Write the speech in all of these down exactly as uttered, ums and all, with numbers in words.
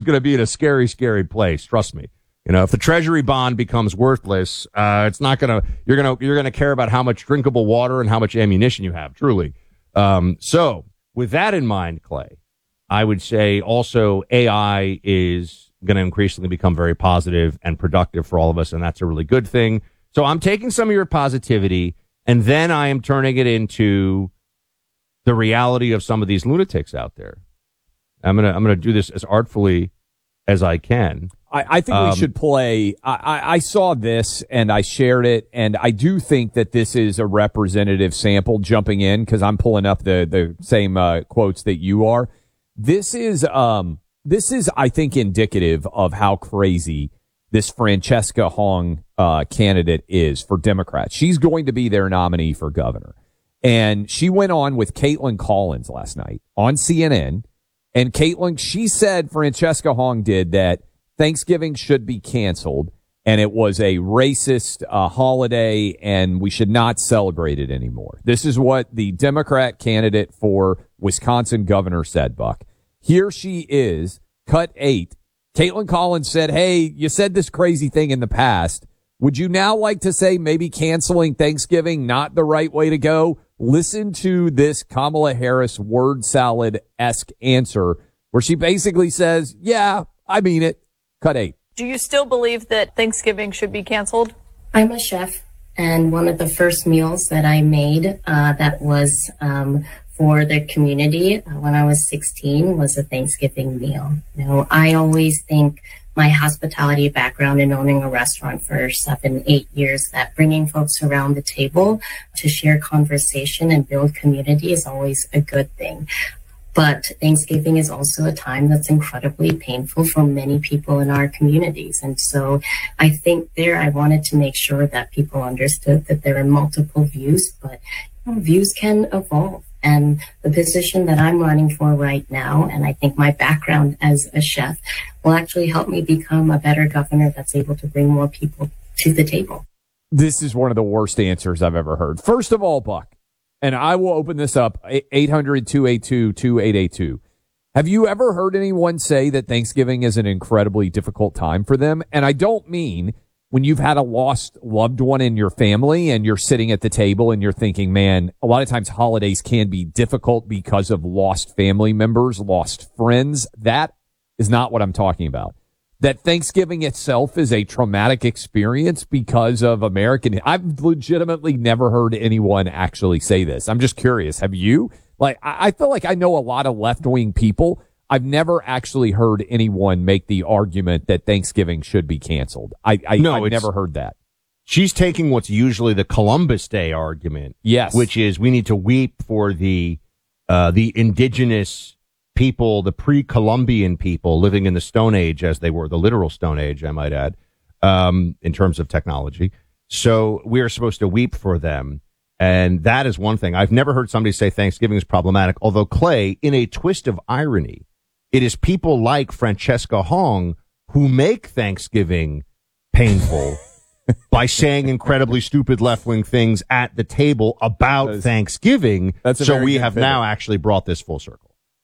going to be in a scary, scary place. Trust me. You know, if the treasury bond becomes worthless, uh, it's not going to, you're going to, you're going to care about how much drinkable water and how much ammunition you have, truly. Um, so with that in mind, Clay, I would say also A I is going to increasingly become very positive and productive for all of us. And that's a really good thing. So I'm taking some of your positivity and then I am turning it into the reality of some of these lunatics out there. I'm going to, I'm going to do this as artfully as I can. I, I think um, we should play. I, I, I saw this and I shared it, and I do think that this is a representative sample jumping in because I'm pulling up the the same uh, quotes that you are. This is um this is I think indicative of how crazy this Francesca Hong uh, candidate is for Democrats. She's going to be their nominee for governor, and she went on with Caitlin Collins last night on C N N, and Caitlin she said Francesca Hong did that Thanksgiving should be canceled, and it was a racist uh, holiday, and we should not celebrate it anymore. This is what the Democrat candidate for Wisconsin governor said, Buck. Here she is, cut eight. Caitlin Collins said, hey, you said this crazy thing in the past. Would you now like to say maybe canceling Thanksgiving not the right way to go? Listen to this Kamala Harris word salad-esque answer where she basically says, yeah, I mean it. Cut eight. Do you still believe that Thanksgiving should be canceled? I'm a chef, and one of the first meals that I made uh, that was um, for the community uh, when I was sixteen was a Thanksgiving meal. You know, I always think my hospitality background in owning a restaurant for seven, eight years, that bringing folks around the table to share conversation and build community is always a good thing. But Thanksgiving is also a time that's incredibly painful for many people in our communities. And so I think there I wanted to make sure that people understood that there are multiple views, but you know, views can evolve. And the position that I'm running for right now, and I think my background as a chef, will actually help me become a better governor that's able to bring more people to the table. This is one of the worst answers I've ever heard. First of all, Buck, and I will open this up, eight hundred, two eight two, two eight eight two. Have you ever heard anyone say that Thanksgiving is an incredibly difficult time for them? And I don't mean when you've had a lost loved one in your family and you're sitting at the table and you're thinking, man, a lot of times holidays can be difficult because of lost family members, lost friends. That is not what I'm talking about. That Thanksgiving itself is a traumatic experience because of American. I've legitimately never heard anyone actually say this. I'm just curious. Have you? Like, I feel like I know a lot of left-wing people. I've never actually heard anyone make the argument that Thanksgiving should be canceled. I, I, no, I've never heard that. She's taking what's usually the Columbus Day argument. Yes. Which is we need to weep for the, uh, the indigenous people, the pre-Columbian people living in the Stone Age as they were, the literal Stone Age, I might add, um, in terms of technology. So we are supposed to weep for them. And that is one thing. I've never heard somebody say Thanksgiving is problematic, although, Clay, in a twist of irony, it is people like Francesca Hong who make Thanksgiving painful by saying incredibly stupid left-wing things at the table about that's, Thanksgiving. That's so we have pivot. now actually brought this full circle.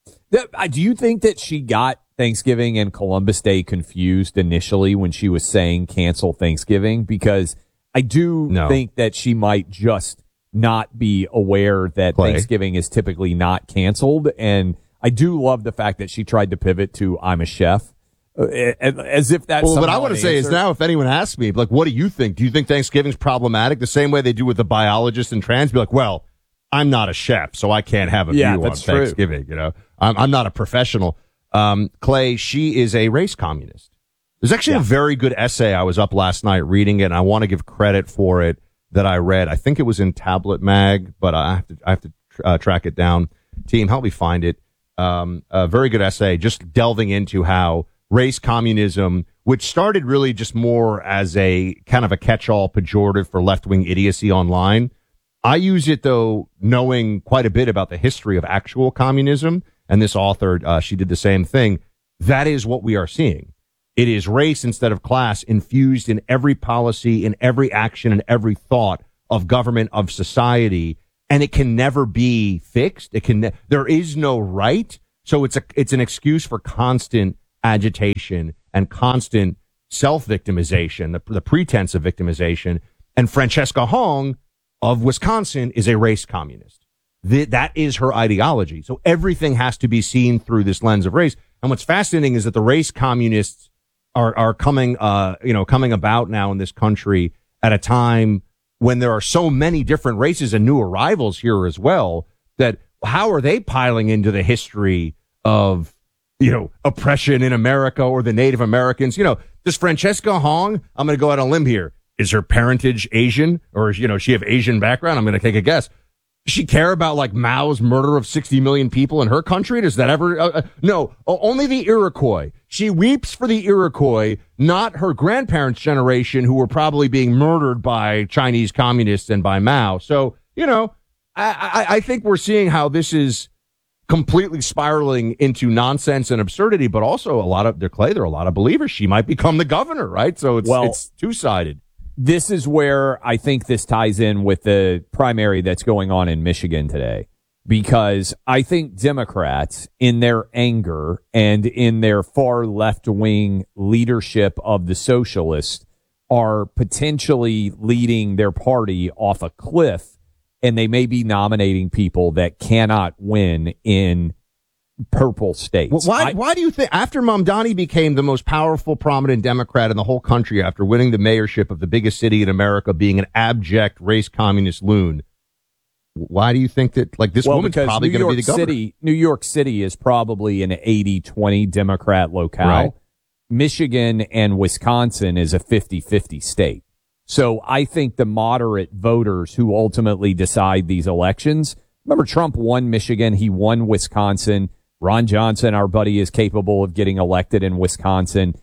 Do you think that she got Thanksgiving and Columbus Day confused initially when she was saying cancel Thanksgiving? Because I do no. think that she might just not be aware that Clay. Thanksgiving is typically not canceled. And I do love the fact that she tried to pivot to I'm a chef, uh, as if that's well, what I want to say answer. is now if anyone asks me, like, what do you think? Do you think Thanksgiving's problematic? The same way they do with the biologists and trans, be like, well, I'm not a chef, so I can't have a yeah, view on true. Thanksgiving. You know, I'm, I'm not a professional. Um, Clay, she is a race communist. There's actually yeah. a very good essay. I was up last night reading it, and I want to give credit for it that I read. I think it was in Tablet Mag, but I have to, I have to uh, track it down. Team, help me find it. Um, a very good essay, just delving into how race communism, which started really just more as a kind of a catch-all pejorative for left-wing idiocy online. I use it, though, knowing quite a bit about the history of actual communism, and this author, uh, she did the same thing. That is what we are seeing. It is race instead of class infused in every policy, in every action, and every thought of government, of society, and it can never be fixed. It can, ne- there is no right, so it's a, it's an excuse for constant agitation and constant self-victimization, the, the pretense of victimization. And Francesca Hong of Wisconsin is a race communist. The, that is her ideology. So everything has to be seen through this lens of race. And what's fascinating is that the race communists are, are coming, uh, you know, coming about now in this country at a time when there are so many different races and new arrivals here as well, that how are they piling into the history of, you know, oppression in America or the Native Americans? You know, does Francesca Hong, I'm going to go out on a limb here, is her parentage Asian, or, you know, she have Asian background? I'm going to take a guess. Does she care about like Mao's murder of sixty million people in her country? Does that ever? Uh, uh, no, only the Iroquois. She weeps for the Iroquois, not her grandparents' generation, who were probably being murdered by Chinese communists and by Mao. So, you know, I, I, I think we're seeing how this is completely spiraling into nonsense and absurdity, but also a lot of, there, Clay, there are a lot of believers. She might become the governor, right? So it's, well, it's two-sided. This is where I think this ties in with the primary that's going on in Michigan today, because I think Democrats, in their anger and in their far left-wing leadership of the socialists, are potentially leading their party off a cliff, and they may be nominating people that cannot win in purple states. Well, why, I, why do you think, after Mamdani became the most powerful, prominent Democrat in the whole country after winning the mayorship of the biggest city in America, being an abject race communist loon, why do you think that, like, this well, woman's probably going to be the governor? City, New York City is probably an eighty twenty Democrat locale. Right. Michigan and Wisconsin is a fifty-fifty state. So I think the moderate voters who ultimately decide these elections, remember Trump won Michigan, he won Wisconsin. Ron Johnson, our buddy, is capable of getting elected in Wisconsin.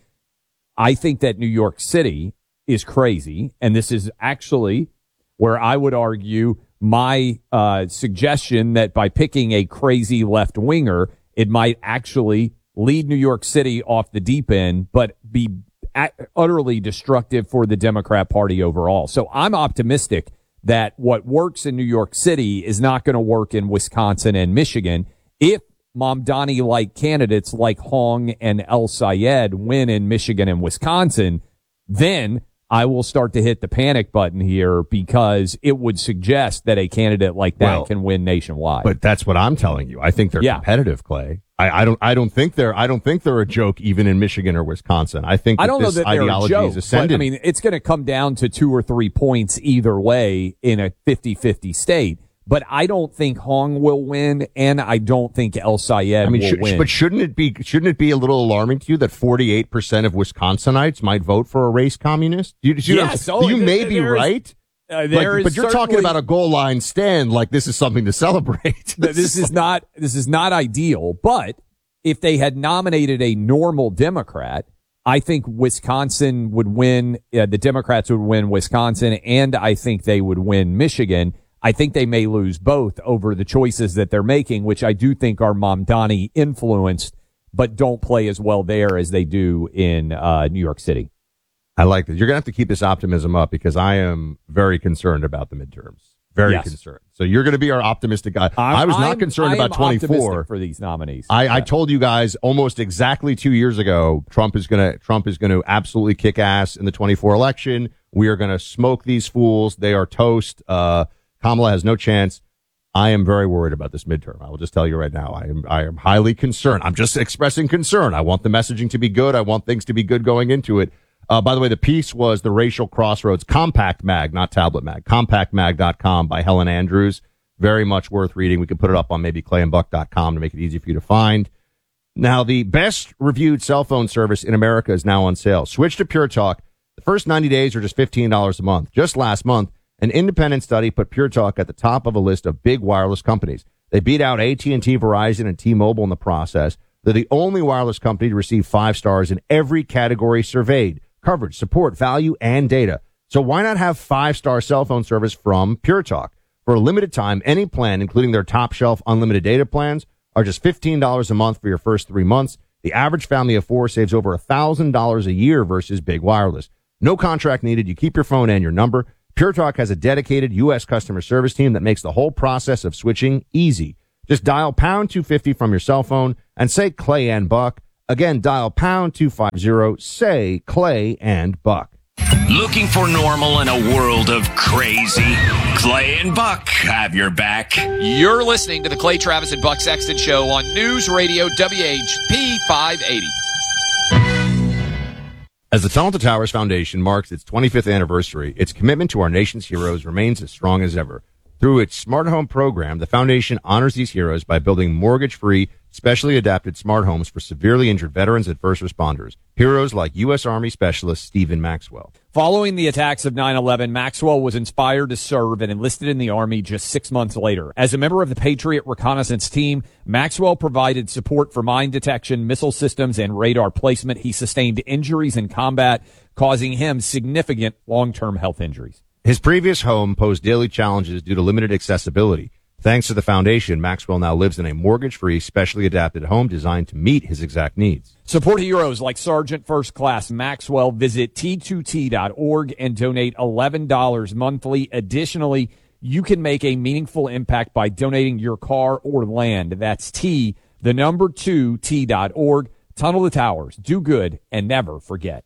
I think that New York City is crazy, and this is actually where I would argue my uh, suggestion that by picking a crazy left-winger, it might actually lead New York City off the deep end, but be at, utterly destructive for the Democrat Party overall. So I'm optimistic that what works in New York City is not going to work in Wisconsin and Michigan. If Mamdani-like candidates like Hong and El Sayed win in Michigan and Wisconsin, then I will start to hit the panic button here, because it would suggest that a candidate like that well, can win nationwide. But that's what I'm telling you. I think they're yeah. competitive, Clay. I, I don't. I don't think they're. I don't think they're a joke, even in Michigan or Wisconsin. I think that I don't this know that they're ideology a joke, is ascendant. but, I mean, it's going to come down to two or three points either way in a fifty-fifty state. But I don't think Hong will win, and I don't think El Sayed I mean, will should, win. but shouldn't it be? Shouldn't it be a little alarming to you that forty-eight percent of Wisconsinites might vote for a race communist? You, you yes, know, oh, you may be is, right. Uh, there like, is but you're talking certainly- about a goal line stand like this is something to celebrate. this is not this is not ideal. But if they had nominated a normal Democrat, I think Wisconsin would win. Uh, the Democrats would win Wisconsin, and I think they would win Michigan. I think they may lose both over the choices that they're making, which I do think are Mamdani influenced, but don't play as well there as they do in uh, New York City. I like that. You're going to have to keep this optimism up, because I am very concerned about the midterms. Very yes. concerned. So you're going to be our optimistic guy. I'm, I was not I'm, concerned I about twenty-four for these nominees. I, yeah. I told you guys almost exactly two years ago, Trump is going to, Trump is going to absolutely kick ass in the twenty-four election. We are going to smoke these fools. They are toast. Uh, Kamala has no chance. I am very worried about this midterm. I will just tell you right now. I am, I am highly concerned. I'm just expressing concern. I want the messaging to be good. I want things to be good going into it. Uh, by the way, the piece was the Racial Crossroads Compact Mag, not Tablet Mag, compact mag dot com by Helen Andrews. Very much worth reading. We can put it up on maybe clay and buck dot com to make it easy for you to find. Now, the best reviewed cell phone service in America is now on sale. Switch to Pure Talk. The first ninety days are just fifteen dollars a month. Just last month, an independent study put Pure Talk at the top of a list of big wireless companies. They beat out A T and T, Verizon, and T-Mobile in the process. They're the only wireless company to receive five stars in every category surveyed: coverage, support, value, and data. So why not have five-star cell phone service from Pure Talk? For a limited time, any plan, including their top-shelf unlimited data plans, are just fifteen dollars a month for your first three months. The average family of four saves over one thousand dollars a year versus big wireless. No contract needed. You keep your phone and your number. Pure Talk has a dedicated U S customer service team that makes the whole process of switching easy. Just dial pound two fifty from your cell phone and say Clay and Buck. Again, dial pound two fifty, say Clay and Buck. Looking for normal in a world of crazy? Clay and Buck have your back. You're listening to the Clay Travis and Buck Sexton Show on News Radio W H P five eighty. As the Tunnel to Towers Foundation marks its twenty-fifth anniversary, its commitment to our nation's heroes remains as strong as ever. Through its Smart Home program, the foundation honors these heroes by building mortgage-free, specially adapted smart homes for severely injured veterans and first responders. Heroes like U S. Army Specialist Stephen Maxwell. Following the attacks of nine eleven, Maxwell was inspired to serve and enlisted in the Army just six months later. As a member of the Patriot Reconnaissance Team, Maxwell provided support for mine detection, missile systems, and radar placement. He sustained injuries in combat, causing him significant long-term health injuries. His previous home posed daily challenges due to limited accessibility. Thanks to the foundation, Maxwell now lives in a mortgage-free, specially adapted home designed to meet his exact needs. Support heroes like Sergeant First Class Maxwell. Visit T two T dot org and donate eleven dollars monthly. Additionally, you can make a meaningful impact by donating your car or land. That's T, the number two, T dot org. Tunnel to Towers. Do good and never forget.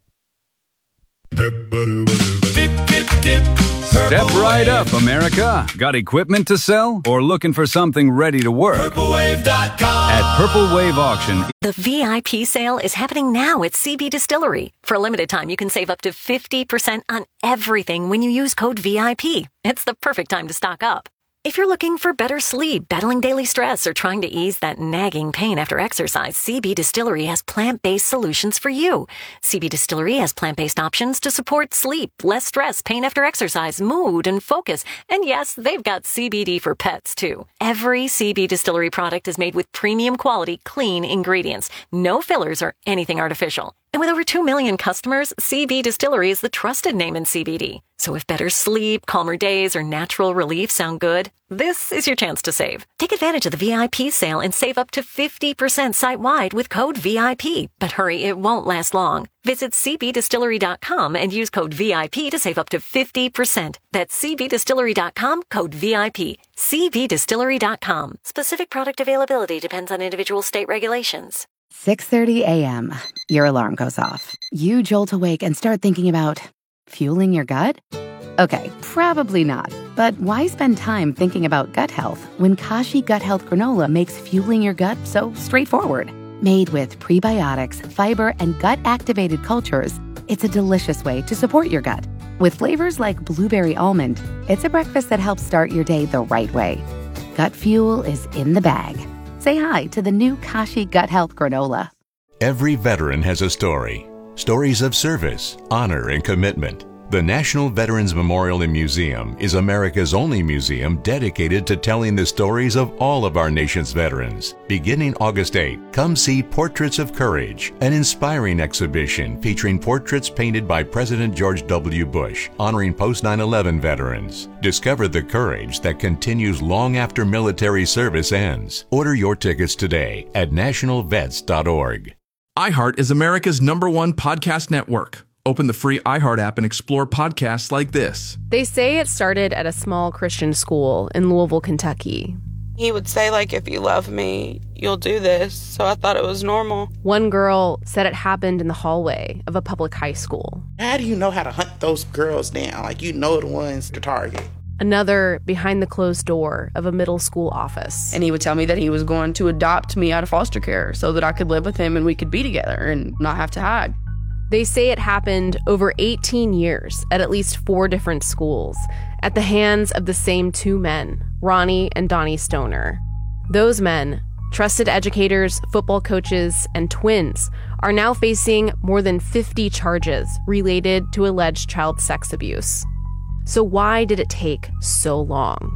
Step right up, America. Got equipment to sell or looking for something ready to work? Purple Wave dot com. At Purple Wave Auction. The V I P sale is happening now at C B Distillery. For a limited time, you can save up to fifty percent on everything when you use code V I P. It's the perfect time to stock up. If you're looking for better sleep, battling daily stress, or trying to ease that nagging pain after exercise, C B Distillery has plant-based solutions for you. C B Distillery has plant-based options to support sleep, less stress, pain after exercise, mood, and focus. And yes, they've got C B D for pets, too. Every C B Distillery product is made with premium quality, clean ingredients. No fillers or anything artificial. And with over two million customers, C B Distillery is the trusted name in C B D. So if better sleep, calmer days, or natural relief sound good, this is your chance to save. Take advantage of the V I P sale and save up to fifty percent site-wide with code V I P. But hurry, it won't last long. Visit C B distillery dot com and use code V I P to save up to fifty percent. That's C B distillery dot com, code V I P. C B distillery dot com. Specific product availability depends on individual state regulations. six thirty a.m. Your alarm goes off. You jolt awake and start thinking about fueling your gut? Okay, probably not. But why spend time thinking about gut health when Kashi Gut Health Granola makes fueling your gut so straightforward? Made with prebiotics, fiber, and gut-activated cultures, it's a delicious way to support your gut. With flavors like blueberry almond, it's a breakfast that helps start your day the right way. Gut fuel is in the bag. Say hi to the new Kashi Gut Health Granola. Every veteran has a story. Stories of service, honor, and commitment. The National Veterans Memorial and Museum is America's only museum dedicated to telling the stories of all of our nation's veterans. Beginning August eighth, come see Portraits of Courage, an inspiring exhibition featuring portraits painted by President George W. Bush, honoring post nine eleven veterans. Discover the courage that continues long after military service ends. Order your tickets today at national vets dot org. iHeart is America's number one podcast network. Open the free iHeart app and explore podcasts like this. They say it started at a small Christian school in Louisville, Kentucky. He would say, like, if you love me, you'll do this. So I thought it was normal. One girl said it happened in the hallway of a public high school. How do you know how to hunt those girls down? Like, you know the ones to target. Another behind the closed door of a middle school office. And he would tell me that he was going to adopt me out of foster care so that I could live with him and we could be together and not have to hide. They say it happened over eighteen years at at least four different schools at the hands of the same two men, Ronnie and Donnie Stoner. Those men, trusted educators, football coaches, and twins, are now facing more than fifty charges related to alleged child sex abuse. So why did it take so long?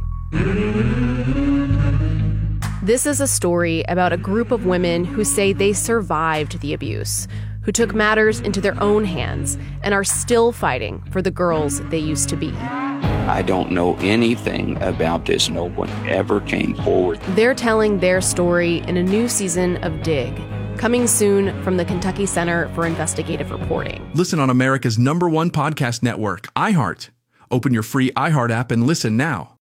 This is a story about a group of women who say they survived the abuse, who took matters into their own hands and are still fighting for the girls they used to be. I don't know anything about this. No one ever came forward. They're telling their story in a new season of Dig, coming soon from the Kentucky Center for Investigative Reporting. Listen on America's number one podcast network, iHeart. Open your free iHeart app and listen now.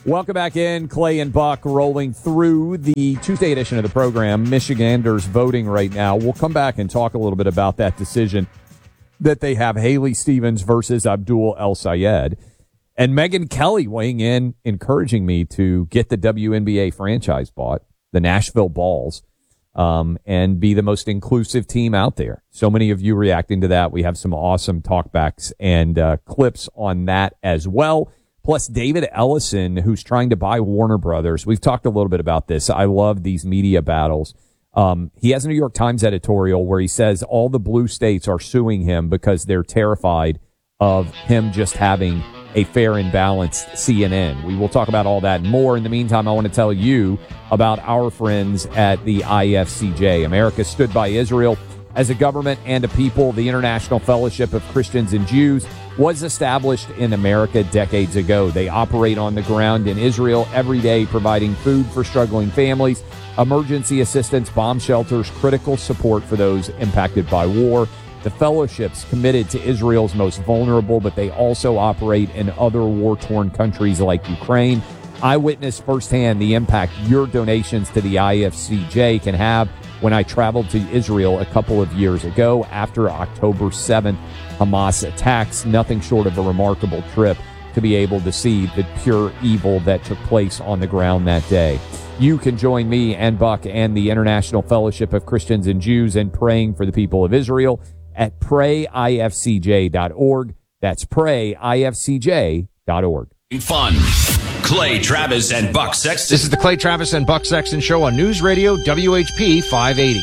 Welcome back in. Clay and Buck rolling through the Tuesday edition of the program. Michiganders voting right now. We'll come back and talk a little bit about that decision that they have Haley Stevens versus Abdul El Sayed. And Megyn Kelly weighing in, encouraging me to get the W N B A franchise bought, the Nashville Balls, um, and be the most inclusive team out there. So many of you reacting to that. We have some awesome talkbacks and uh, clips on that as well. Plus, David Ellison, who's trying to buy Warner Brothers. We've talked a little bit about this. I love these media battles. Um, he has a New York Times editorial where he says all the blue states are suing him because they're terrified of him just having a fair and balanced C N N. We will talk about all that and more. In the meantime, I want to tell you about our friends at the I F C J. America stood by Israel as a government and a people. The International Fellowship of Christians and Jews was established in America decades ago. They operate on the ground in Israel every day, providing food for struggling families, emergency assistance, bomb shelters, critical support for those impacted by war. The fellowship's committed to Israel's most vulnerable, but they also operate in other war-torn countries like Ukraine. I witnessed firsthand the impact your donations to the I F C J can have when I traveled to Israel a couple of years ago after October seventh Hamas attacks. Nothing short of a remarkable trip to be able to see the pure evil that took place on the ground that day. You can join me and Buck and the International Fellowship of Christians and Jews in praying for the people of Israel at pray I F C J dot org. That's pray I F C J dot org. Fun. Clay Travis and Buck Sexton. This is the Clay Travis and Buck Sexton Show on News Radio W H P five eighty.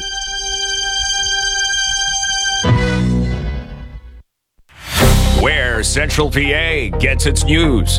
Where Central P A gets its news.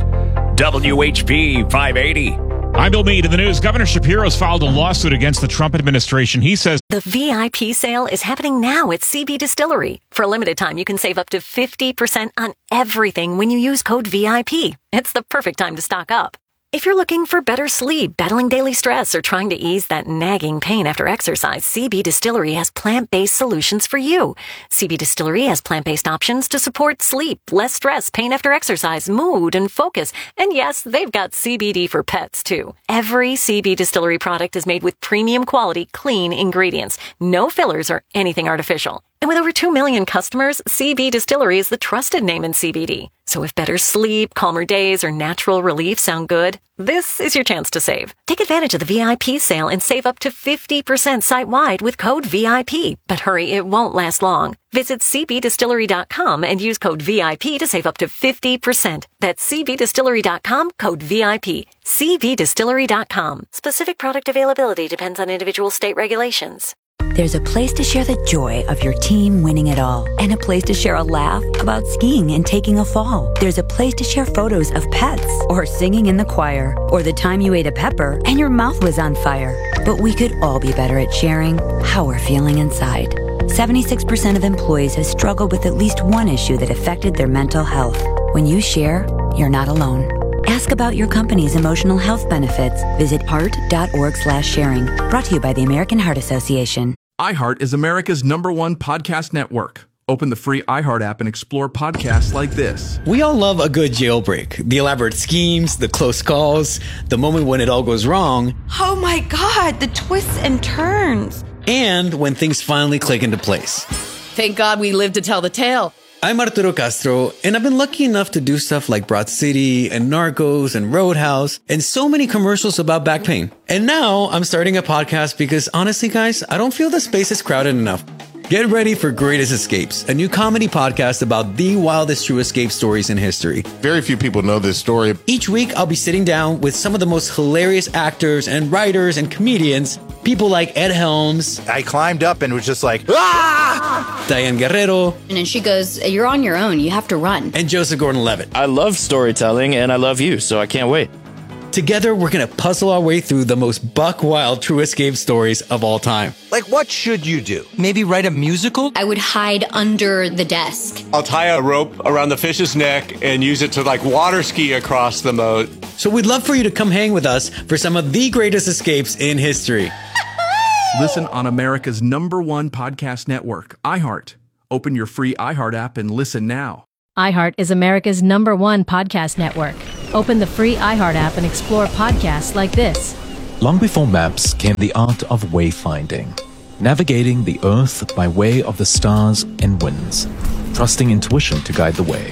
W H P five eighty. I'm Bill Meade in the news. Governor Shapiro's filed a lawsuit against the Trump administration. He says the V I P sale is happening now at C B Distillery. For a limited time, you can save up to fifty percent on everything when you use code V I P. It's the perfect time to stock up. If you're looking for better sleep, battling daily stress, or trying to ease that nagging pain after exercise, C B Distillery has plant-based solutions for you. C B Distillery has plant-based options to support sleep, less stress, pain after exercise, mood, and focus. And yes, they've got C B D for pets, too. Every C B Distillery product is made with premium quality, clean ingredients. No fillers or anything artificial. And with over two million customers, C B Distillery is the trusted name in C B D. So if better sleep, calmer days, or natural relief sound good, this is your chance to save. Take advantage of the V I P sale and save up to fifty percent site-wide with code V I P. But hurry, it won't last long. Visit C B distillery dot com and use code V I P to save up to fifty percent. That's C B distillery dot com, code V I P. C B distillery dot com. Specific product availability depends on individual state regulations. There's a place to share the joy of your team winning it all, and a place to share a laugh about skiing and taking a fall. There's a place to share photos of pets, or singing in the choir, or the time you ate a pepper and your mouth was on fire. But we could all be better at sharing how we're feeling inside. seventy-six percent of employees have struggled with at least one issue that affected their mental health. When you share, you're not alone. Ask about your company's emotional health benefits. Visit heart dot org slash sharing. Brought to you by the American Heart Association. iHeart is America's number one podcast network. Open the free iHeart app and explore podcasts like this. We all love a good jailbreak. The elaborate schemes, the close calls, the moment when it all goes wrong. Oh my God, the twists and turns. And when things finally click into place. Thank God we lived to tell the tale. I'm Arturo Castro, and I've been lucky enough to do stuff like Broad City and Narcos and Roadhouse and so many commercials about back pain. And now I'm starting a podcast because honestly, guys, I don't feel the space is crowded enough. Get ready for Greatest Escapes, a new comedy podcast about the wildest true escape stories in history. Very few people know this story. Each week, I'll be sitting down with some of the most hilarious actors and writers and comedians, people like Ed Helms. I climbed up and was just like, ah! Diane Guerrero. And then she goes, you're on your own, you have to run. And Joseph Gordon-Levitt. I love storytelling and I love you, so I can't wait. Together, we're going to puzzle our way through the most buck-wild true escape stories of all time. Like, what should you do? Maybe write a musical? I would hide under the desk. I'll tie a rope around the fish's neck and use it to, like, water ski across the moat. So we'd love for you to come hang with us for some of the greatest escapes in history. Listen on America's number one podcast network, iHeart. Open your free iHeart app and listen now. iHeart is America's number one podcast network. Open the free iHeart app and explore podcasts like this. Long before maps came the art of wayfinding, navigating the earth by way of the stars and winds, trusting intuition to guide the way.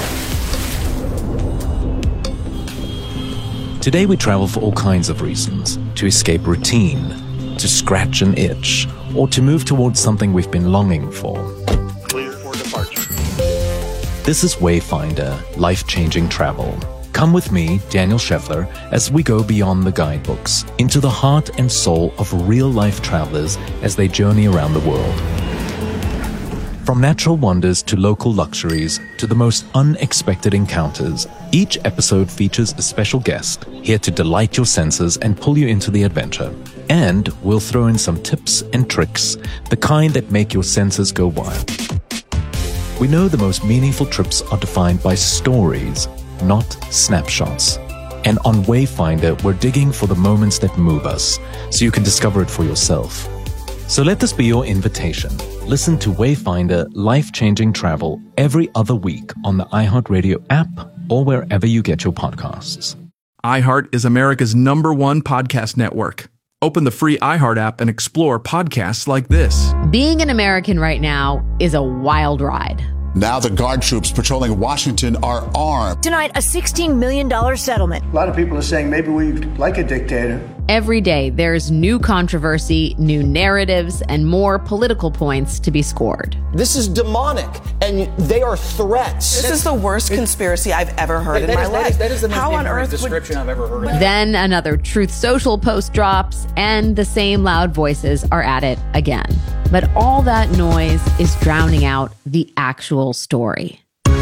Today we travel for all kinds of reasons: to escape routine, to scratch an itch, or to move towards something we've been longing for. Clear for departure. This is Wayfinder, life-changing travel. Come with me, Daniel Scheffler, as we go beyond the guidebooks, into the heart and soul of real-life travelers as they journey around the world. From natural wonders to local luxuries to the most unexpected encounters, each episode features a special guest here to delight your senses and pull you into the adventure. And we'll throw in some tips and tricks, the kind that make your senses go wild. We know the most meaningful trips are defined by stories, not snapshots. And on Wayfinder, we're digging for the moments that move us, so you can discover it for yourself. So let this be your invitation. Listen to Wayfinder Life-Changing Travel every other week on the iHeartRadio app or wherever you get your podcasts. iHeart is America's number one podcast network. Open the free iHeart app and explore podcasts like this. Being an American right now is a wild ride. Now the guard troops patrolling Washington are armed. Tonight, a sixteen million dollars settlement. A lot of people are saying maybe we like a dictator. Every day, there's new controversy, new narratives, and more political points to be scored. This is demonic, and they are threats. This is the worst conspiracy I've ever heard in my life. That is the most How on earth description I've ever heard of. Then another Truth Social post drops, and the same loud voices are at it again. But all that noise is drowning out the actual story.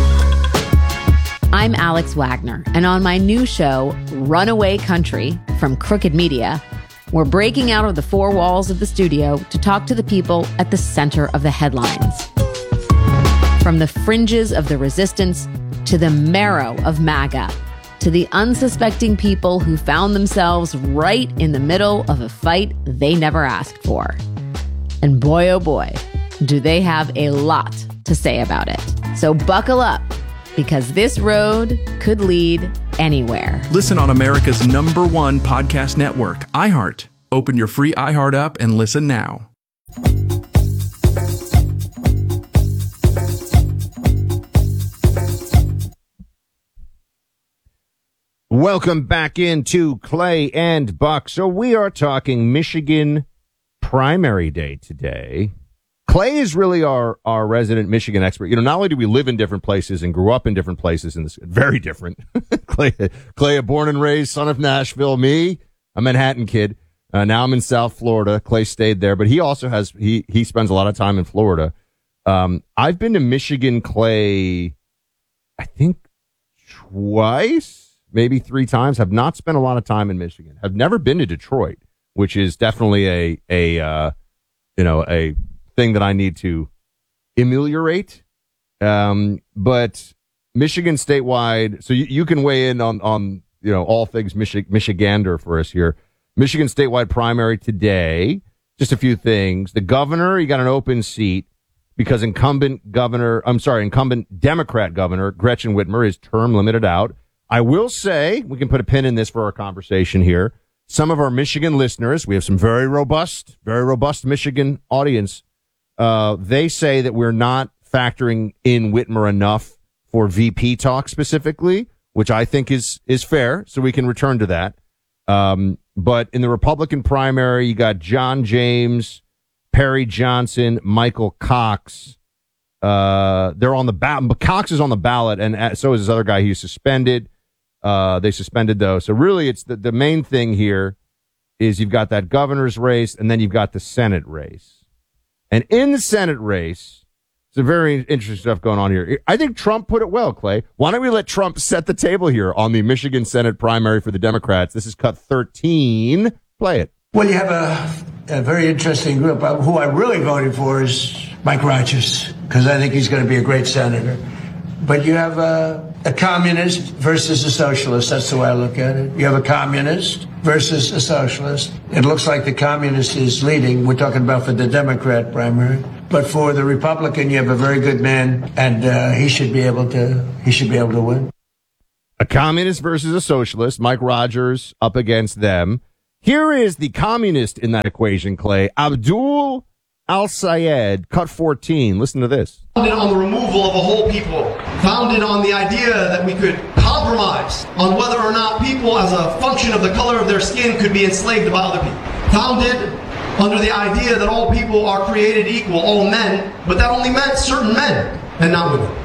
I'm Alex Wagner, and on my new show, Runaway Country, from Crooked Media, we're breaking out of the four walls of the studio to talk to the people at the center of the headlines. From the fringes of the resistance to the marrow of MAGA, to the unsuspecting people who found themselves right in the middle of a fight they never asked for. And boy, oh boy, do they have a lot to say about it. So buckle up, because this road could lead anywhere. Listen on America's number one podcast network, iHeart. Open your free iHeart app and listen now. Welcome back into Clay and Buck. So we are talking Michigan primary day today. Clay is really our, our resident Michigan expert. You know, not only do we live in different places and grew up in different places, and this very different. Clay, Clay, a born and raised son of Nashville. Me, a Manhattan kid. Uh, now I'm in South Florida. Clay stayed there, but he also has, he, he spends a lot of time in Florida. Um, I've been to Michigan, Clay, I think twice, maybe three times. Have not spent a lot of time in Michigan. Have never been to Detroit, which is definitely a, a, uh, you know, a, thing that I need to ameliorate. Um, but Michigan statewide, so you, you can weigh in on, on, you know, all things Michi- Michigander for us here. Michigan statewide primary today. Just a few things. The governor, you got an open seat because incumbent governor, I'm sorry, incumbent Democrat governor Gretchen Whitmer is term limited out. I will say, we can put a pin in this for our conversation here. Some of our Michigan listeners, we have some very robust, very robust Michigan audience. Uh, they say that we're not factoring in Whitmer enough for V P talk specifically, which I think is, is fair. So we can return to that. Um, but in the Republican primary, you got John James, Perry Johnson, Michael Cox. Uh, they're on the ballot. Cox is on the ballot, and so is this other guy who's suspended. Uh, they suspended though. So really it's the, the main thing here is you've got that governor's race, and then you've got the Senate race. And in the Senate race, some very interesting stuff going on here. I think Trump put it well, Clay. Why don't we let Trump set the table here on the Michigan Senate primary for the Democrats? This is cut thirteen. Play it. Well, you have a, a very interesting group. Who I really voted for is Mike Rogers, because I think he's going to be a great senator. But you have a, a communist versus a socialist. That's the way I look at it. You have a communist versus a socialist. It looks like the communist is leading. We're talking about for the Democrat primary. But for the Republican, you have a very good man, and uh, he should be able to. He should be able to win. A communist versus a socialist. Mike Rogers up against them. Here is the communist in that equation, Clay. Abdul al-Sayed, cut fourteen. Listen to this. Founded on the removal of a whole people. Founded on the idea that we could compromise on whether or not people, as a function of the color of their skin, could be enslaved by other people. Founded under the idea that all people are created equal, all men, but that only meant certain men and not women.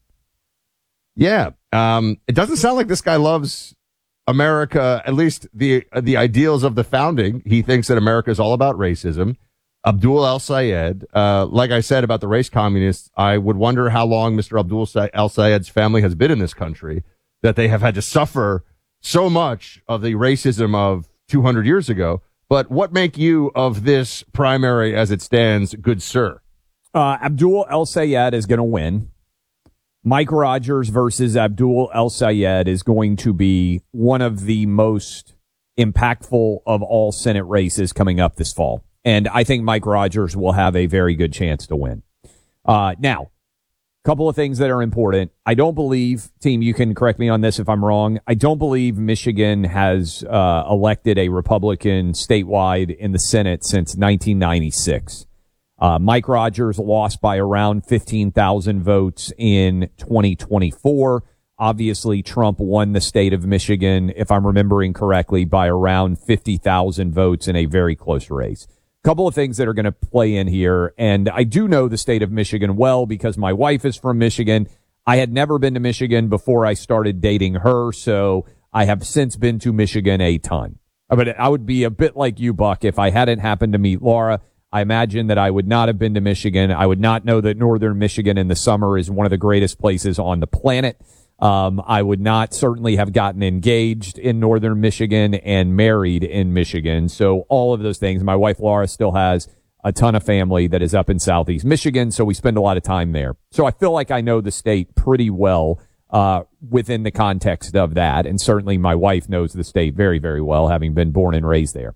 Yeah. Um, it doesn't sound like this guy loves America, at least the the ideals of the founding. He thinks that America is all about racism. Abdul al-Sayed, uh, like I said about the race communists, I would wonder how long Mister Abdul al-Sayed's family has been in this country, that they have had to suffer so much of the racism of two hundred years ago. But what make you of this primary as it stands, good sir? Uh, Abdul al-Sayed is going to win. Mike Rogers versus Abdul al-Sayed is going to be one of the most impactful of all Senate races coming up this fall. And I think Mike Rogers will have a very good chance to win. Uh, now, a couple of things that are important. I don't believe, team, you can correct me on this if I'm wrong, I don't believe Michigan has uh, elected a Republican statewide in the Senate since nineteen ninety-six. Uh, Mike Rogers lost by around fifteen thousand votes in twenty twenty-four. Obviously, Trump won the state of Michigan, if I'm remembering correctly, by around fifty thousand votes in a very close race. Couple of things that are going to play in here, and I do know the state of Michigan well because my wife is from Michigan. I had never been to Michigan before I started dating her, so I have since been to Michigan a ton. But I would be a bit like you, Buck, if I hadn't happened to meet Laura. I imagine that I would not have been to Michigan. I would not know that northern Michigan in the summer is one of the greatest places on the planet. Um, I would not certainly have gotten engaged in northern Michigan and married in Michigan. So all of those things. My wife Laura still has a ton of family that is up in southeast Michigan, so we spend a lot of time there. So I feel like I know the state pretty well uh within the context of that, and certainly my wife knows the state very, very well, having been born and raised there.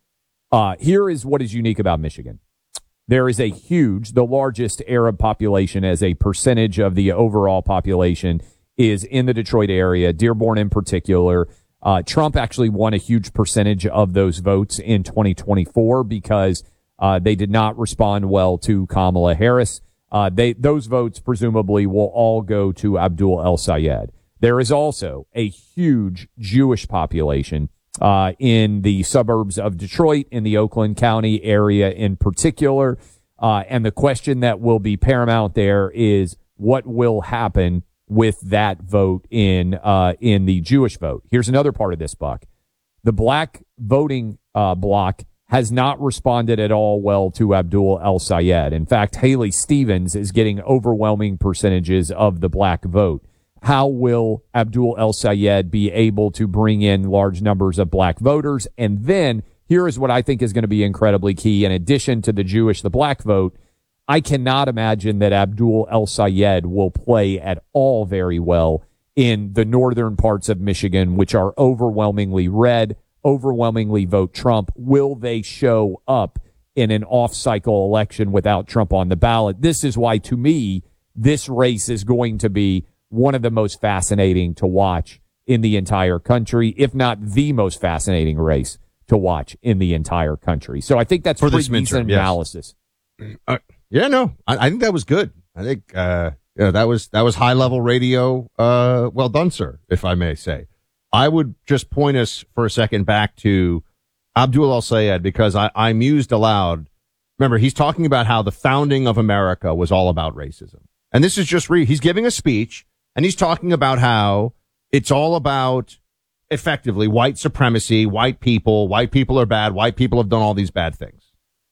Uh, here is what is unique about Michigan. There is a huge, the largest Arab population as a percentage of the overall population is in the Detroit area, Dearborn in particular. Uh, Trump actually won a huge percentage of those votes in twenty twenty-four because uh, they did not respond well to Kamala Harris. Uh, they, those votes presumably will all go to Abdul al-Sayed. There is also a huge Jewish population Uh, in the suburbs of Detroit, in the Oakland County area in particular. Uh, and the question that will be paramount there is what will happen with that vote in, uh, in the Jewish vote. Here's another part of this, Buck. The black voting, uh, bloc has not responded at all well to Abdul al-Sayed. In fact, Haley Stevens is getting overwhelming percentages of the black vote. How will Abdul al-Sayed be able to bring in large numbers of black voters? And then here is what I think is going to be incredibly key. In addition to the Jewish, the black vote, I cannot imagine that Abdul al-Sayed will play at all very well in the northern parts of Michigan, which are overwhelmingly red, overwhelmingly vote Trump. Will they show up in an off-cycle election without Trump on the ballot? This is why, to me, this race is going to be one of the most fascinating to watch in the entire country, if not the most fascinating race to watch in the entire country. So I think that's for pretty this decent midterm, yes. analysis. Uh, yeah, no, I, I think that was good. I think uh, yeah, that was that was high level radio. Uh, well done, sir, if I may say. I would just point us for a second back to Abdul al-Sayed because I, I mused aloud. Remember, he's talking about how the founding of America was all about racism, and this is just re- he's giving a speech. And he's talking about how it's all about, effectively, white supremacy, white people, white people are bad, white people have done all these bad things.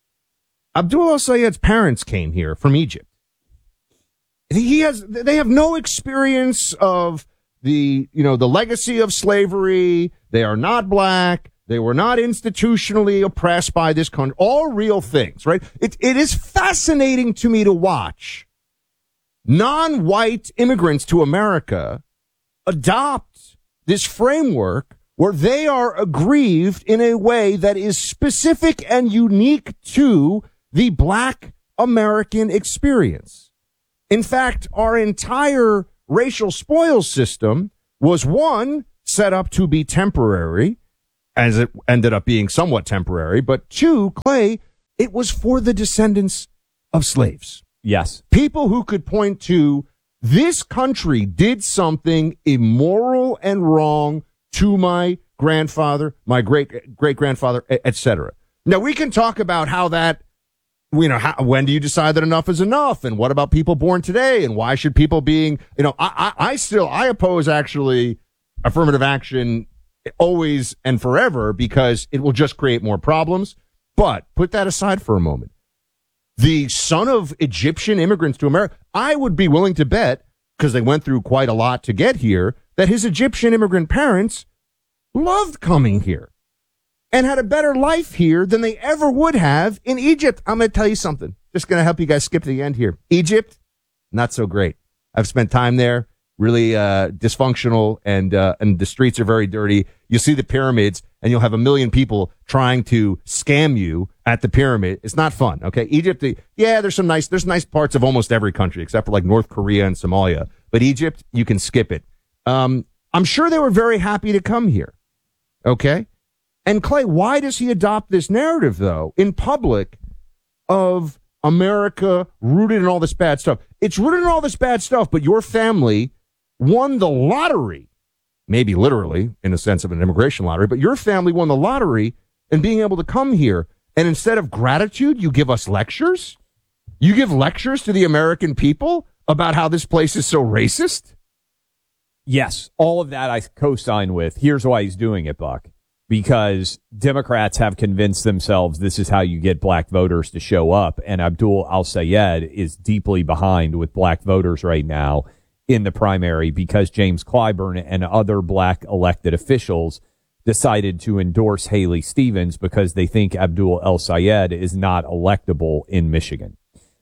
Abdul al-Sayed's parents came here from Egypt. He has, they have no experience of the, you know, the legacy of slavery. They are not black. They were not institutionally oppressed by this country. All real things, right? It, it is fascinating to me to watch non-white immigrants to America adopt this framework where they are aggrieved in a way that is specific and unique to the black American experience. In fact, our entire racial spoils system was one, set up to be temporary, as it ended up being somewhat temporary, but two, Clay, it was for the descendants of slaves. Yes. People who could point to this country did something immoral and wrong to my grandfather, my great great grandfather, et cetera. Now we can talk about how that, you know, how, when do you decide that enough is enough, and what about people born today, and why should people being, you know, I, I, I still I oppose actually affirmative action always and forever because it will just create more problems. But put that aside for a moment. The son of Egyptian immigrants to America, I would be willing to bet, because they went through quite a lot to get here, that his Egyptian immigrant parents loved coming here and had a better life here than they ever would have in Egypt. I'm going to tell you something. Just going to help you guys skip to the end here. Egypt, not so great. I've spent time there. Really uh dysfunctional, and uh and the streets are very dirty. You'll see the pyramids and you'll have a million people trying to scam you at the pyramid. It's not fun. Okay. Egypt, the, yeah, there's some nice, there's nice parts of almost every country except for like North Korea and Somalia. But Egypt, you can skip it. Um, I'm sure they were very happy to come here. Okay. And Clay, why does he adopt this narrative though in public of America rooted in all this bad stuff? It's rooted in all this bad stuff, but your family won the lottery, maybe literally in a sense of an immigration lottery, but your family won the lottery in being able to come here. And instead of gratitude, you give us lectures? You give lectures to the American people about how this place is so racist? Yes, all of that I co-sign with. Here's why he's doing it, Buck. Because Democrats have convinced themselves this is how you get black voters to show up. And Abdul al-Sayed is deeply behind with black voters right now in the primary because James Clyburn and other black elected officials decided to endorse Haley Stevens because they think Abdul al-Sayed is not electable in Michigan.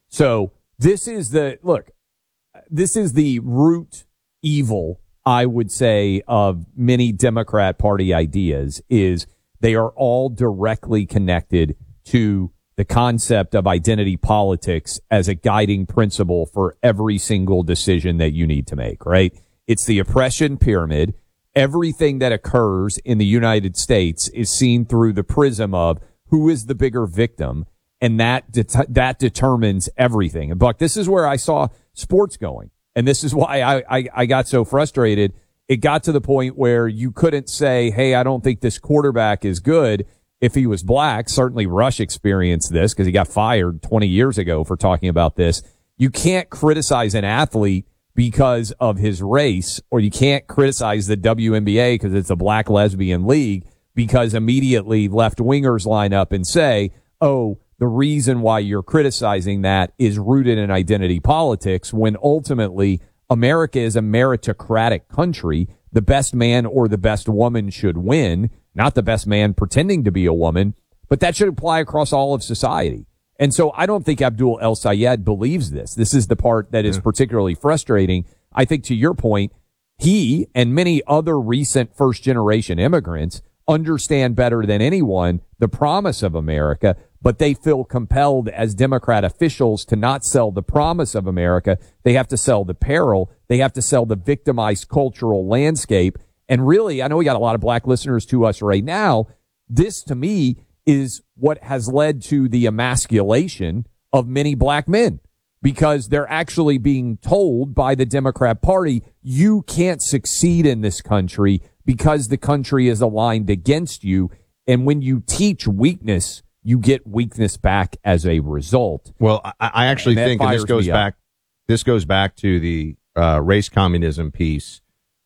So this is the, look, this is the root evil, I would say, of many Democrat Party ideas is they are all directly connected to the concept of identity politics as a guiding principle for every single decision that you need to make, right? It's the oppression pyramid. Everything that occurs in the United States is seen through the prism of who is the bigger victim, and that det- that determines everything. And Buck, this is where I saw sports going, and this is why I, I, I got so frustrated. It got to the point where you couldn't say, hey, I don't think this quarterback is good if he was black. Certainly Rush experienced this because he got fired twenty years ago for talking about this. You can't criticize an athlete because of his race, or you can't criticize the W N B A because it's a black lesbian league, because immediately left-wingers line up and say, oh, the reason why you're criticizing that is rooted in identity politics, when ultimately America is a meritocratic country. The best man or the best woman should win, not the best man pretending to be a woman, but that should apply across all of society. And so I don't think Abdul al-Sayed believes this. This is the part that is yeah. particularly frustrating. I think, to your point, he and many other recent first-generation immigrants understand better than anyone the promise of America, but they feel compelled as Democrat officials to not sell the promise of America. They have to sell the peril. They have to sell the victimized cultural landscape. And really, I know we got a lot of black listeners to us right now. This, to me, is what has led to the emasculation of many black men, because they're actually being told by the Democrat Party, you can't succeed in this country because the country is aligned against you. And when you teach weakness, you get weakness back as a result. Well, I, I actually and think, and this goes back, this goes back to the uh, race communism piece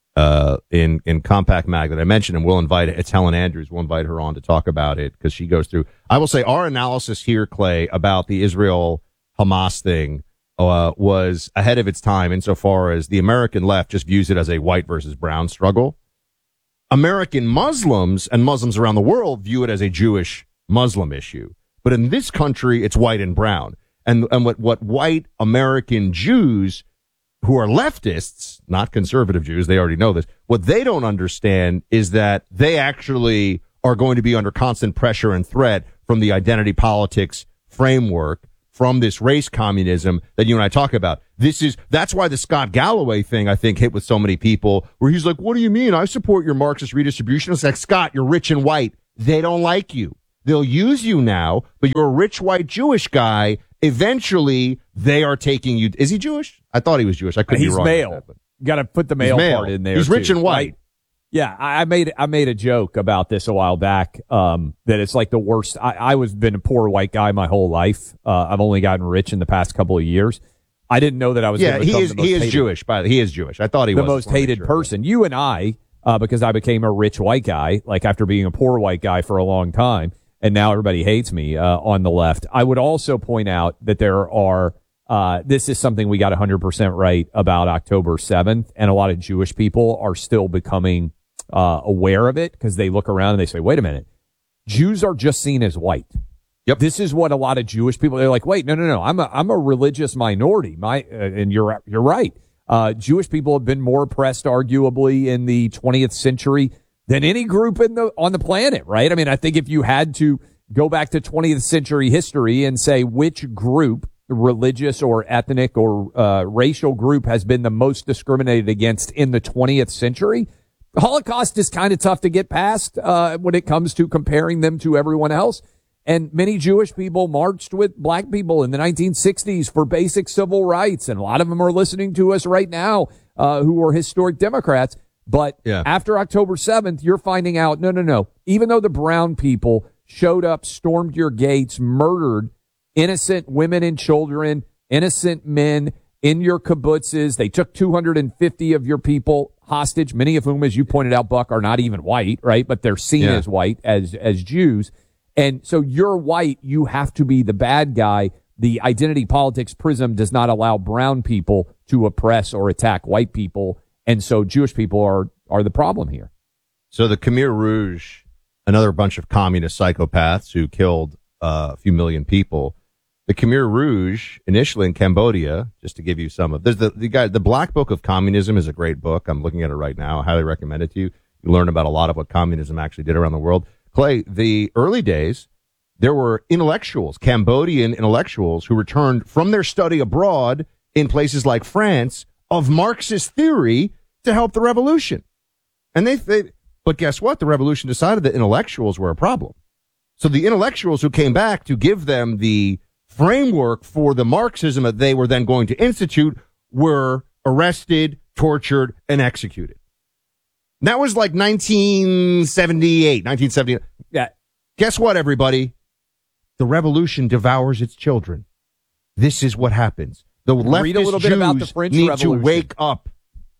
uh, in in Compact Mag that I mentioned, and we'll invite it's Helen Andrews. We'll invite her on to talk about it because she goes through. I will say our analysis here, Clay, about the Israel Hamas thing uh, was ahead of its time insofar as the American left just views it as a white versus brown struggle. American Muslims and Muslims around the world view it as a Jewish Muslim issue. But in this country, it's white and brown. And and what, what white American Jews who are leftists, not conservative Jews, they already know this, what they don't understand is that they actually are going to be under constant pressure and threat from the identity politics framework from this race communism that you and I talk about. This is, that's why the Scott Galloway thing, I think, hit with so many people, where he's like, what do you mean? I support your Marxist redistribution. It's like, Scott, you're rich and white. They don't like you. They'll use you now, but you're a rich white Jewish guy. Eventually, they are taking you. Is he Jewish? I thought he was Jewish. I could He's be wrong. male. That, got to put the male, male part in there. He's rich too, and white. Right? Yeah, I I made I made a joke about this a while back. Um, that it's like the worst. I, I was been a poor white guy my whole life. Uh, I've only gotten rich in the past couple of years. I didn't know that I was. Yeah, gonna he become is. the most He is hated, Jewish. By the he is Jewish. I thought he the was most hated sure. person. You and I, uh, because I became a rich white guy, like after being a poor white guy for a long time, and now everybody hates me uh, on the left. I would also point out that there are. Uh, this is something we got one hundred percent right about October seventh, and a lot of Jewish people are still becoming uh, aware of it because they look around and they say, wait a minute, Jews are just seen as white. Yep. This is what a lot of Jewish people, they're like, wait, no, no, no, I'm a, I'm a religious minority. My, uh, and you're, you're right. Uh, Jewish people have been more oppressed, arguably, in the twentieth century than any group in the, on the planet, right? I mean, I think if you had to go back to twentieth century history and say which group, religious or ethnic or uh, racial group, has been the most discriminated against in the twentieth century, the Holocaust is kind of tough to get past uh, when it comes to comparing them to everyone else. And many Jewish people marched with black people in the nineteen sixties for basic civil rights. And a lot of them are listening to us right now uh, who are historic Democrats. But yeah. after October seventh, you're finding out, no, no, no. Even though the brown people showed up, stormed your gates, murdered innocent women and children, innocent men in your kibbutzes. They took two hundred fifty of your people hostage, many of whom, as you pointed out, Buck, are not even white, right? But they're seen yeah. as white, as as Jews. And so you're white. You have to be the bad guy. The identity politics prism does not allow brown people to oppress or attack white people. And so Jewish people are, are the problem here. So the Khmer Rouge, another bunch of communist psychopaths who killed uh, a few million people. The Khmer Rouge, initially in Cambodia, just to give you some of, there's the, the guy, the Black Book of Communism is a great book. I'm looking at it right now. I highly recommend it to you. You learn about a lot of what communism actually did around the world. Clay, the early days, there were intellectuals, Cambodian intellectuals, who returned from their study abroad in places like France of Marxist theory to help the revolution. And they, they, but guess what? The revolution decided that intellectuals were a problem. So the intellectuals who came back to give them the framework for the Marxism that they were then going to institute were arrested, tortured, and executed. That was like nineteen seventy-eight, nineteen seventy. Yeah. Guess what, everybody? The revolution devours its children. This is what happens. The leftist Read a little Jews bit about the French need Revolution. to wake up.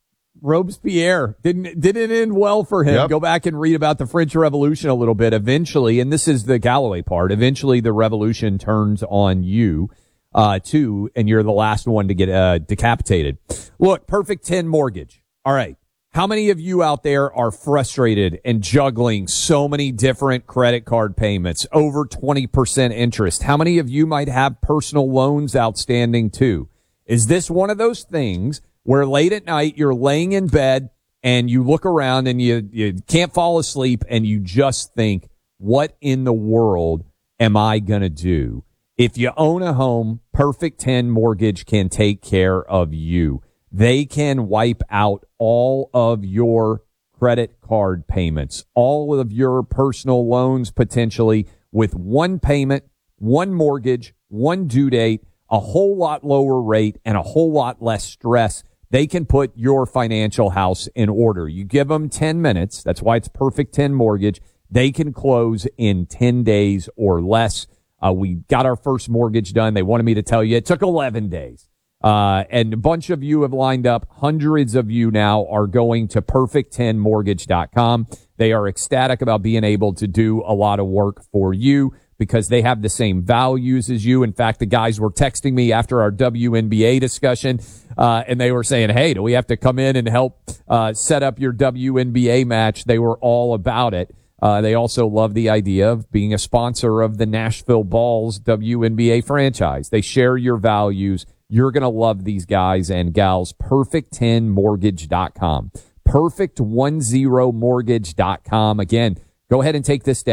Robespierre didn't didn't end well for him. Yep. Go back and read about the French Revolution a little bit. Eventually, and this is the Galloway part, eventually the revolution turns on you, uh, too, and you're the last one to get uh, decapitated. Look, Perfect ten Mortgage. All right. How many of you out there are frustrated and juggling so many different credit card payments, over twenty percent interest? How many of you might have personal loans outstanding too? Is this one of those things where late at night you're laying in bed and you look around and you, you can't fall asleep and you just think, what in the world am I going to do? If you own a home, Perfect ten Mortgage can take care of you. They can wipe out all of your credit card payments, all of your personal loans potentially with one payment, one mortgage, one due date, a whole lot lower rate, and a whole lot less stress. They can put your financial house in order. You give them ten minutes. That's why it's Perfect ten Mortgage. They can close in ten days or less. Uh, we got our first mortgage done. They wanted me to tell you it took eleven days. Uh, and a bunch of you have lined up. Hundreds of you now are going to perfect ten mortgage dot com. They are ecstatic about being able to do a lot of work for you because they have the same values as you. In fact, the guys were texting me after our W N B A discussion, uh, and they were saying, hey, do we have to come in and help uh, set up your W N B A match? They were all about it. Uh, they also love the idea of being a sponsor of the Nashville Balls W N B A franchise. They share your values. You're going to love these guys and gals. perfect ten mortgage dot com. perfect ten mortgage dot com. Again, go ahead and take this down.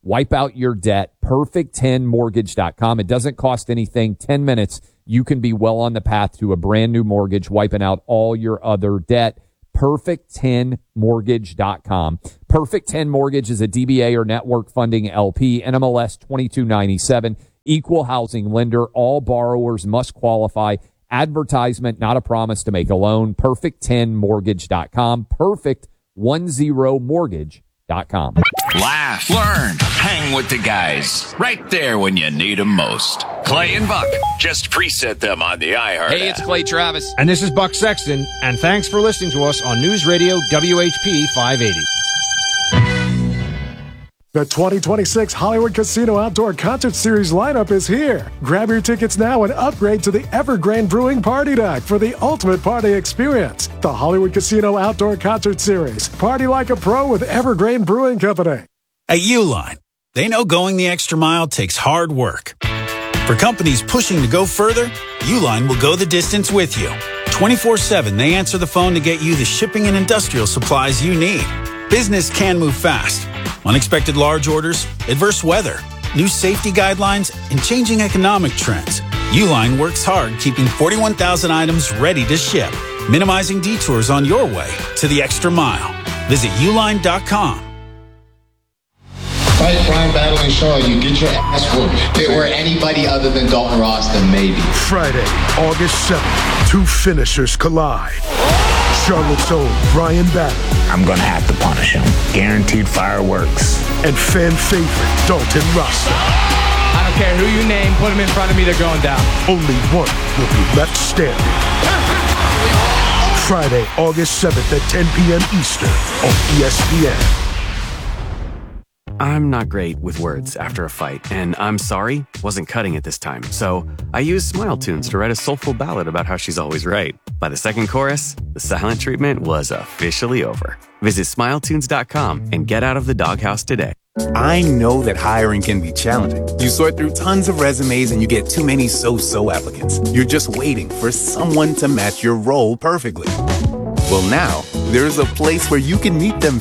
Wipe out your debt. perfect ten mortgage dot com. It doesn't cost anything. ten minutes. You can be well on the path to a brand new mortgage, wiping out all your other debt. perfect ten mortgage dot com. Perfect ten Mortgage is a D B A or network funding L P, N M L S twenty-two ninety-seven, equal housing lender. All borrowers must qualify. Advertisement, not a promise to make a loan. perfect ten mortgage dot com. perfect ten mortgage dot com. Laugh, learn, hang with the guys. Right there when you need them most. Clay and Buck. Just preset them on the iHeart Hey, app. it's Clay Travis. And this is Buck Sexton, and thanks for listening to us on News Radio W H P five eighty. The twenty twenty-six Hollywood Casino Outdoor Concert Series lineup is here. Grab your tickets now and upgrade to the Evergrande Brewing Party Deck for the ultimate party experience. The Hollywood Casino Outdoor Concert Series. Party like a pro with Evergrande Brewing Company. At Uline, they know going the extra mile takes hard work. For companies pushing to go further, Uline will go the distance with you. twenty-four seven, they answer the phone to get you the shipping and industrial supplies you need. Business can move fast. Unexpected large orders, adverse weather, new safety guidelines, and changing economic trends. Uline works hard keeping forty-one thousand items ready to ship, minimizing detours on your way to the extra mile. Visit uline dot com. Fight crime, battle, and show you get your ass whooped. If it were anybody other than Dalton Ross, then maybe. Friday, August seventh, two finishers collide. Charlotte's own Brian Battle. I'm going to have to punish him. Guaranteed fireworks. And fan favorite Dalton Rasta. I don't care who you name, put him in front of me, they're going down. Only one will be left standing. Friday, August seventh at ten p.m. Eastern on E S P N. I'm not great with words after a fight, and I'm sorry, wasn't cutting it this time. So I used Smile Tunes to write a soulful ballad about how she's always right. By the second chorus, the silent treatment was officially over. Visit smile tunes dot com and get out of the doghouse today. I know that hiring can be challenging. You sort through tons of resumes and you get too many so-so applicants. You're just waiting for someone to match your role perfectly. Well, now, there's a place where you can meet them